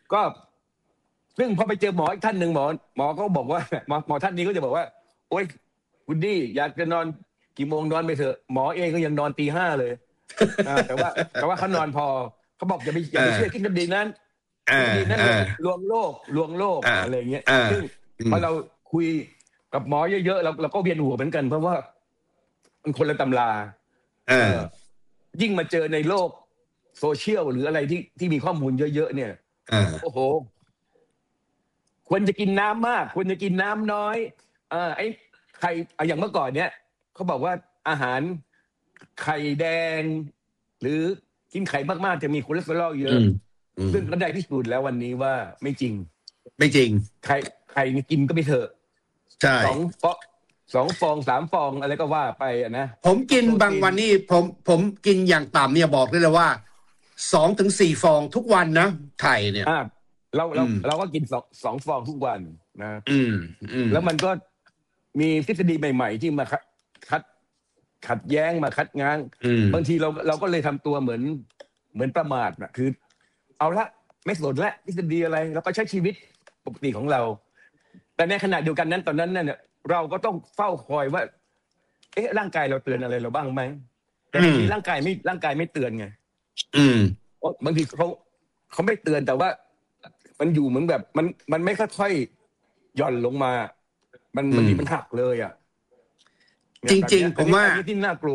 ก็ซึ่งพอไปเจอหมออีกท่านหนึ่งหมอก็บอกว่าหมอท่านนี้ก็จะบอกว่าโอ๊ยคุณดี้อยากจะนอนกี่โมงนอนไปเถอะหมอเองก็ยังนอนตี 5เลยแต่ว่าเขานอนพอเขาบอกอย่าไปเชื่อทฤษฎีนั้นทฤษฎีนั้นลวงโลกอะไรเงี้ยซึ่งพอเราคุยกับหมอเยอะๆเราก็เวียนหัวเหมือนกันเพราะว่ามันคนละตำรายิ่งมาเจอในโลกโซเชียลหรืออะไรที่มีข้อมูลเยอะๆเนี่ยโอ้โหควรจะกินน้ำมากควรจะกินน้ำน้อยไอ้ไข่อย่างเมื่อก่อนเนี่ยเขาบอกว่าอาหารไข่แดงหรือกินไข่มากๆจะมีคอเลสเตอรอลเยอะซึ่งก็ได้พิสูจน์แล้ววันนี้ว่าไม่จริงไข่กินก็ไม่เถอะใช่ 2 ฟอง 3 ฟองอะไรก็ว่าไปนะผมกินบางวันนี่ผมกินอย่างต่ำเนี่ยบอกได้เลยว่า2 ถึง 4 ฟองทุกวันนะไข่เนี่ยเราก็กิน2 ฟองทุกวันนะแล้วมันก็มีทฤษฎีใหม่ๆที่มาขัดแย้งมาคัดง้างบางทีเราก็เลยทำตัวเหมือนประมาทนะคือเอาละไม่สนละทฤษฎีอะไรเราก็ใช้ชีวิตปกติของเราแต่ในขณะเดียวกันนั้นตอนนั้นเนี่ยเราก็ต้องเฝ้าคอยว่าร่างกายเราเตือนอะไรเราบ้างไหมแต่บางทีร่างกายไม่เตือนไงบางทีเขาไม่เตือนแต่ว่ามันอยู่เหมือนแบบมันไม่ค่อยๆหย่อนลงมามันหักเลยอ่ะจริงๆผมว่าที่น่ากลัว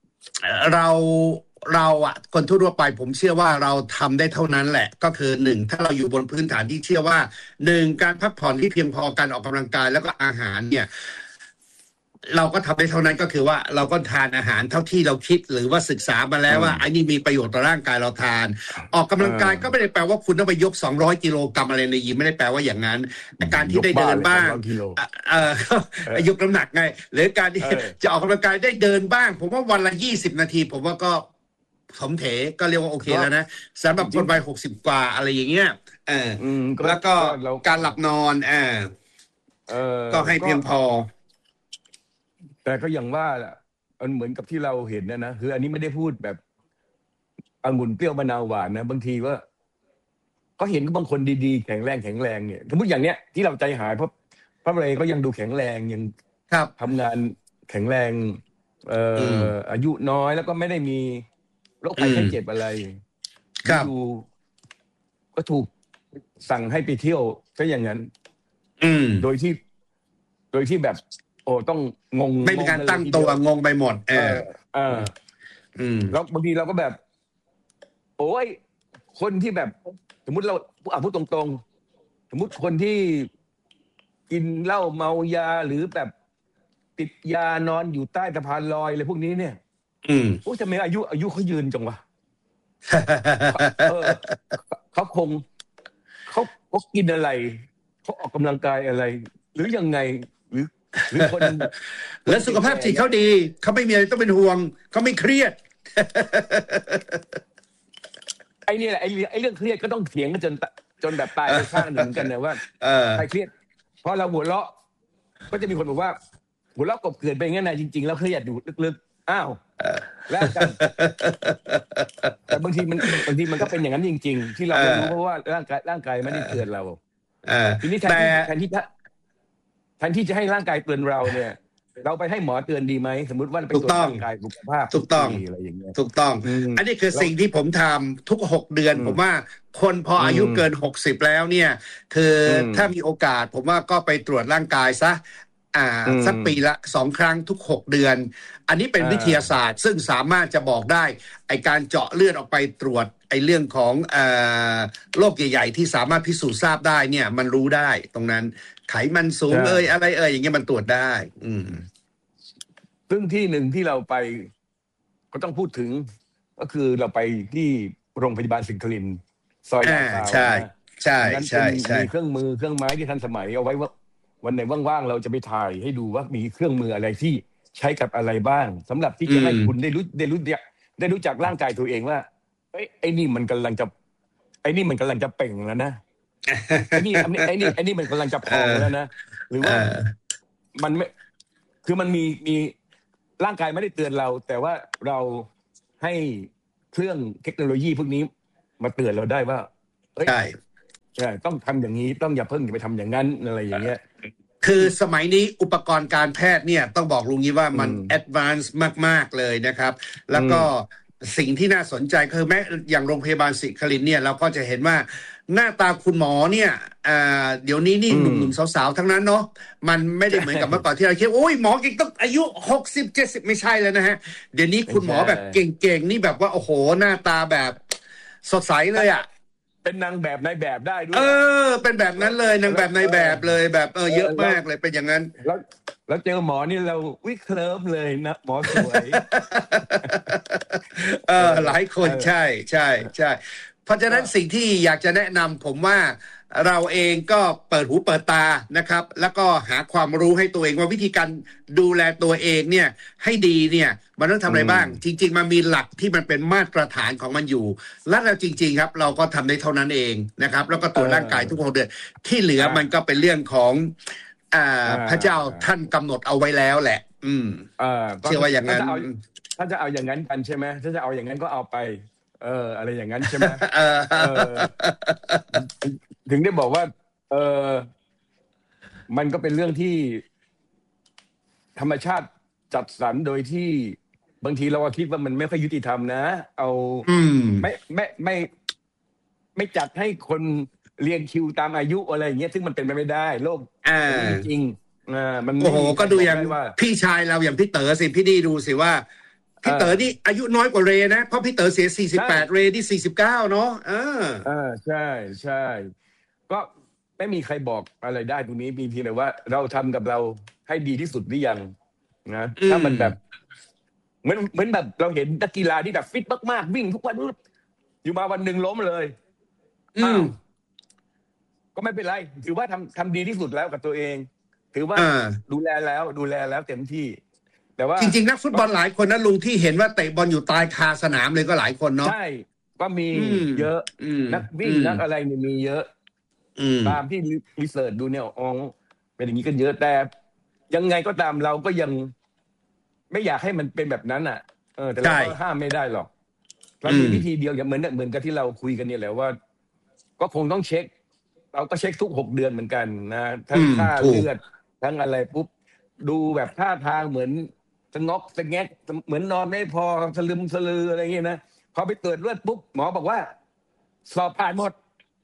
เราอ่ะคนทั่วไปผมเชื่อว่าเราทำได้เท่านั้นแหละก็คือ1ถ้าเราอยู่บนพื้นฐานที่เชื่อว่า1การพักผ่อนที่เพียงพอการออกกำลังกายแล้วก็อาหารเนี่ยเราก็ทำได้เท่านั้นก็คือว่าเราก็ทานอาหารเท่าที่เราคิดหรือว่าศึกษามาแล้วว่าไอ้นี่มีประโยชน์ต่อร่างกายเราทานออกกำลังกายก็ไม่ได้แปลว่าคุณต้องไปยก200 กิโลกรัมอะไรในยิมไม่ได้แปลว่าอย่างนั้นการที่ได้เดินบ้างยกน้ำหนักไงหรือการที่จะออกกำลังกายได้เดินบ้างผมว่าวันละ20 นาทีผมว่าก็สมเถก็เรียกว่าโอเคแล้วนะสำหรับคนวัย60 กว่าอะไรอย่างเงี้ยแล้วก็การหลับนอนก็ให้เพียงพอแต่ก็อย่างว่าแหละมันเหมือนกับที่เราเห็นนะคืออันนี้ไม่ได้พูดแบบองุ่นเปรี้ยวมะนาวหวานนะบางทีว่าก็เห็นบางคนดีๆแข็งแรงเนี่ยสมมติอย่างเนี้ยที่เราใจหายเพราะอะไรก็ยังดูแข็งแรงยังทำงานแข็งแรงอายุน้อยแล้วก็ไม่ได้มีโรคภัยไข้เจ็บอะไรอยู่ก็ถูกสั่งให้ไปเที่ยวซะอย่างนั้นโดยที่แบบโอ้ต้องงงไม่มีการตั้งตัวงงไปหมดแล้วบางทีเราก็แบบโอ้ยคนที่แบบสมมติเราพูดตรงๆสมมติคนที่กินเหล้าเมายาหรือแบบติดยานอนอยู่ใต้สะพานลอยอะไรพวกนี้เนี่ยโอ้ทำไมอายุเขายืนจังวะเขาคงเขากินอะไรเขาออกกำลังกายอะไรหรือยังไงหรือคนและสุขภาพจิตเขาดีเขาไม่มีอะไรต้องเป็นห่วงเขาไม่เครียดไอ้นี่แหละไอ้เรื่องเครียดก็ต้องเถียงกันจนแบบตายไปข้างหนึ่งกันนะว่าใครเครียดเพราะเราหัวเราะก็จะมีคนบอกว่าหัวเราะกบเกิดไปงั้นนะจริงๆแล้วเครียดอยู่ลึกๆอ้าวแล้วกันแต่บางทีมันก็เป็นอย่างนั้นจริงๆที่เราไม่รู้เพราะว่าร่างกายไม่ได้เตือนเราทีนี้แทนที่จะให้ร่างกายเตือนเราเนี่ยเราไปให้หมอเตือนดีไหมสมมติว่าเป็นตัวร่างกายสุขภาพถูกต้องอะไรอย่างเงี้ยถูกต้องอันนี้คือสิ่งที่ผมทำทุก6 เดือนผมว่าคนพออายุเกิน60แล้วเนี่ยคือถ้ามีโอกาสผมว่าก็ไปตรวจร่างกายซะสักปีละ2 ครั้งทุก6 เดือนอันนี้เป็นวิทยาศาสตร์ซึ่งสามารถจะบอกได้ไอการเจาะเลือดออกไปตรวจไอเรื่องของโรคใหญ่ๆที่สามารถพิสูจน์ทราบได้เนี่ยมันรู้ได้ตรงนั้นไขมันสูงอะไรอย่างเงี้ยมันตรวจได้ซึ่งที่หนึ่งที่เราไปก็ต้องพูดถึงก็คือเราไปที่โรงพยาบาลสิงคลินซอยลาดพร้าวใช่มีเครื่องมือเครื่องไม้ที่ทันสมัยเอาไว้ว่าวันไหนว่างๆเราจะไปถ่ายให้ดูว่ามีเครื่องมืออะไรที่ใช้กับอะไรบ้างสำหรับที่จะให้คุณได้รู้จักร่างกายตัวเองว่าไอ้นี่มันกำลังจะเป่งแล้วนะไอ้นี่มันกำลังจะพองแล้วนะหรือว่ามันไม่คือมันมีร่างกายไม่ได้เตือนเราแต่ว่าเราให้เครื่องเทคโนโลยีพวกนี้มาเตือนเราได้ว่าต้องทำอย่างนี้ต้องอย่าเพิ่งไปทำอย่างนั้นอะไรอย่างเงี้ยคือสมัยนี้อุปกรณ์การแพทย์เนี่ยต้องบอกลุงนี้ว่ามันแอดวานซ์มากๆเลยนะครับแล้วก็สิ่งที่น่าสนใจคือแม้อย่างโรงพยาบาลศิริครินทร์เนี่ยเราก็จะเห็นว่าหน้าตาคุณหมอเนี่ยเดี๋ยวนี้นี่หนุ่มๆสาวๆทั้งนั้นเนาะมันไม่ได้เหมือนกับเมื่อก่อนที่เราคิดโอ้ยหมอเก่งต้องอายุ60-70ไม่ใช่แล้วนะฮะเดี๋ยวนี้คุณหมอแบบเก่งๆนี่แบบว่าโอ้โหหน้าตาแบบสดใสเลยอ่ะเป็นนางแบบนายแบบได้ด้วยเป็นแบบนั้นเลยนางแบบนายแบบเลยแบบเยอะมากเลยเป็นอย่างนั้นแล้วเจอหมอนี่เราวิเคลิ้มเลยนะหมอสวยหลายคนใช่ใช่ใช่เพราะฉะนั้นสิ่งที่อยากจะแนะนำผมว่าเราเองก็เปิดหูเปิดตานะครับแล้วก็หาความรู้ให้ตัวเองว่าวิธีการดูแลตัวเองเนี่ยให้ดีเนี่ยมันต้องทำอะไรบ้างจริงๆมันมีหลักที่มันเป็นมาตรฐานของมันอยู่และเราจริงๆครับเราก็ทำได้เท่านั้นเองนะครับแล้วก็ตรวจร่างกายทุก6 เดือนที่เหลือมันก็เป็นเรื่องของพระเจ้าท่านกำหนดเอาไว้แล้วแหละเชื่อว่าอย่างนั้นถ้าจะเอาอย่างนั้นกันใช่ไหมถ้าจะเอาอย่างนั้นก็เอาไปอะไรอย่างนั้นใช่ไหมถึงได้บอกว่ามันก็เป็นเรื่องที่ธรรมชาติจัดสรรโดยที่บางทีเราคิดว่ามันไม่ค่อยยุติธรรมนะเอาไม่จัดให้คนเรียงคิวตามอายุอะไรอย่างเงี้ยซึ่งมันเป็นไปไม่ได้โลกจริงมันโอ้โหก็ดูอย่างพี่ชายเราอย่างพี่เต๋อสิพี่ดีดูสิว่าพี่เต๋อนี่อายุน้อยกว่าเรนะเพราะพี่เต๋อเสีย48เรที่49เนาะใช่ใช่ก็ไม่มีใครบอกอะไรได้ตรงนี้มีเพียงแต่ว่าเราทำกับเราให้ดีที่สุดหรือยังนะถ้ามันแบบเหมือนแบบเราเห็นนักกีฬาที่แบบฟิตมากๆวิ่งทุกวันอยู่มาวันหนึ่งล้มเลยก็ไม่เป็นไรถือว่าทำดีที่สุดแล้วกับตัวเองถือว่าดูแลแล้วเต็มที่แต่ว่าจริงๆนักฟุตบอลหลายคนนะลุงที่เห็นว่าเตะบอลอยู่ตายคาสนามเลยก็หลายคนเนาะใช่ก็มีเยอะนักวิ่งนักอะไรเนี่ยมีเยอะตามที่รีเสิร์ชดูเนี่ยเป็นอย่างนี้กันเยอะแต่ยังไงก็ตามเราก็ยังไม่อยากให้มันเป็นแบบนั้นอ่ะแต่เราก็ห้ามไม่ได้หรอกเรามีวิธีเดียวอย่างเหมือนกับที่เราคุยกันเนี่ยแหละว่าก็คงต้องเช็คเราก็เช็คทุก6 เดือนเหมือนกันนะทั้งค่าเลือดทั้งอะไรปุ๊บดูแบบท่าทางเหมือนสงอกสงแงกเหมือนนอนไม่พอสลึมสลืออะไรเงี้ยนะพอไปตรวจเลือดปุ๊บหมอบอกว่าสอบผ่านหมด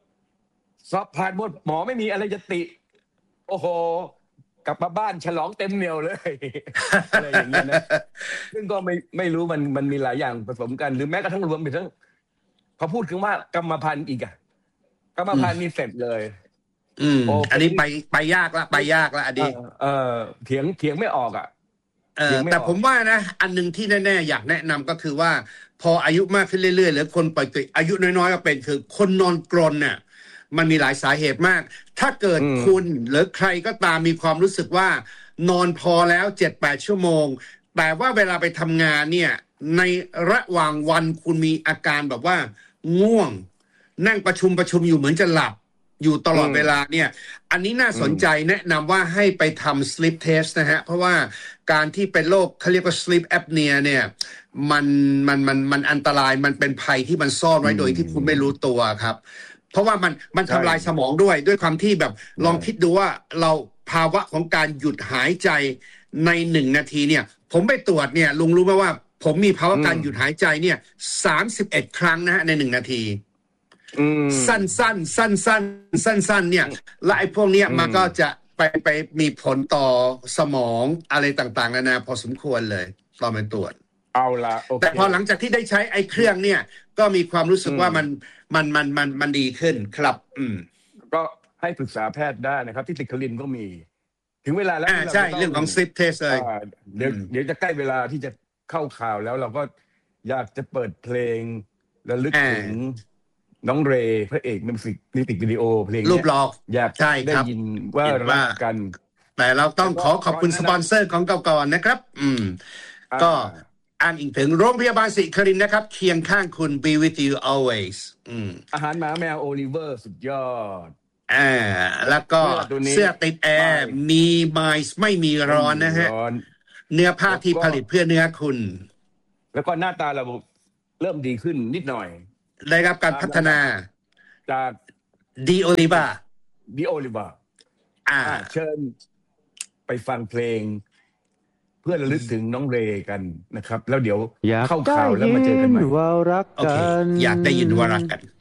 หมอไม่มีอะไรจะติโอ้โหกลับมาบ้านฉลองเต็มเหนียวเลยอะไรอย่างเงี้ยนะซึ่งก็ไม่รู้มันมีหลายอย่างผสมกันหรือแม้กระทั่งรวมไปทั้งพอพูดถึงว่ากรรมพันธุ์อีกอะกรรมพันธุ์นี่เสร็จเลยอันนี้ไปยากละอันนี้เถียงไม่ออกอ่ะแต่ผมว่านะอันนึงที่แน่ๆอยากแนะนำก็คือว่าพออายุมากขึ้นเรื่อยๆหรือคนปล่อยตัวอายุน้อยๆก็เป็นคือคนนอนกรนเนี่ยมันมีหลายสาเหตุมากถ้าเกิดคุณหรือใครก็ตามมีความรู้สึกว่านอนพอแล้ว 7-8 ชั่วโมงแต่ว่าเวลาไปทำงานเนี่ยในระหว่างวันคุณมีอาการแบบว่าง่วงนั่งประชุมอยู่เหมือนจะหลับอยู่ตลอดเวลาเนี่ยอันนี้น่าสนใจแนะนำว่าให้ไปทำ sleep test นะฮะเพราะว่าการที่เป็นโรคเขาเรียกว่า sleep apnea เนี่ยมันอันตรายมันเป็นภัยที่มันซ่อนไว้โดยที่คุณไม่รู้ตัวครับเพราะว่ามันทำลายสมองด้วยความที่แบบลองคิดดูว่าเราภาวะของการหยุดหายใจใน1 นาทีเนี่ยผมไปตรวจเนี่ยลุงรู้ไหมว่าผมมีภาวะการหยุดหายใจเนี่ย31 ครั้งนะฮะใน1 นาทีสั้นเนี่ยและไอ้พวกเนี้ยมันก็จะไปมีผลต่อสมองอะไรต่างๆนานาพอสมควรเลยตอนไปตรวจเอาละโอเคแต่พอหลังจากที่ได้ใช้ไอ้เครื่องเนี่ยก็มีความรู้สึกว่ามันดีขึ้นครับก็ให้ปรึกษาแพทย์ได้นะครับที่ศิริครินทร์ก็มีถึงเวลาแล้วใช่เรื่องของ sleep test เลยเดี๋ยวจะใกล้เวลาที่จะเข้าข่าวแล้วเราก็อยากจะเปิดเพลงระลึกถึงน้องเรพระเอกมิวสิกวิดีโอเพลงรูปหลอกอยากได้ยินว่ารักกันแต่เราต้องขอบคุณสปอนเซอร์ของเก่าก่อนนะครับก็อ้างอิงถึงโรงพยาบาลศิริครินทร์นะครับเคียงข้างคุณ be with you always อาหารหมาแมวโอลิเวอร์สุดยอดแล้วก็เสื้อติดแอร์มีไมซ์ไม่มีร้อนนะฮะเนื้อผ้าที่ผลิตเพื่อเนื้อคุณแล้วก็หน้าตาเราเริ่มดีขึ้นนิดหน่อยได้รับการพัฒนาจากดีโอลิบาดิโอลิวาเชิญไปฟังเพลงเพื่อระลึกถึงน้องเรกัน นะครับ แล้วเดี๋ยวเข้าข่าวแล้วมาเจอกันใหม่ว่ารักโอเคกันอยากได้ยินว่ารักกัน